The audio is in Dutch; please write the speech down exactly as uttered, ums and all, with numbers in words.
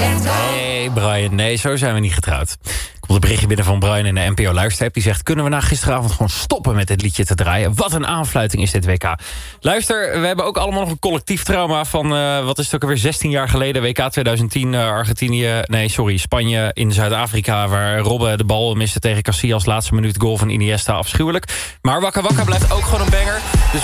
Nee, Brian, nee, zo zijn we niet getrouwd. Er komt een berichtje binnen van Brian in de N P O Luisterapp. Die zegt, kunnen we na gisteravond gewoon stoppen met dit liedje te draaien? Wat een aanfluiting is dit W K. Luister, we hebben ook allemaal nog een collectief trauma van... Uh, wat is het ook alweer, zestien jaar geleden, W K twintig tien, uh, Argentinië... Nee, sorry, Spanje in Zuid-Afrika... waar Robben de bal miste tegen Casillas, laatste minuut goal van Iniesta, afschuwelijk. Maar Waka Waka blijft ook gewoon een banger. Dus